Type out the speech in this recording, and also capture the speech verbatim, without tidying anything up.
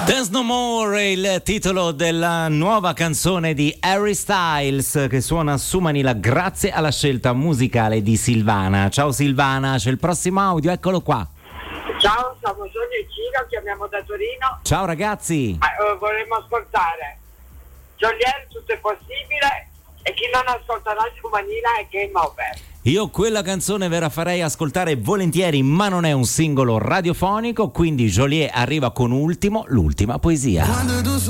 There's No More è il titolo della nuova canzone di Harry Styles che suona su Manila grazie alla scelta musicale di Silvana. Ciao Silvana, c'è il prossimo audio, eccolo qua. Ciao, siamo Sonia e Ciro, chiamiamo da Torino. Ciao ragazzi. Eh, vorremmo ascoltare Joliet, Tutto è possibile, e chi non ascolterà su Manila è Game Over. Io quella canzone ve la farei ascoltare volentieri, ma non è un singolo radiofonico, quindi Joliet arriva con ultimo, l'ultima poesia. Quando tu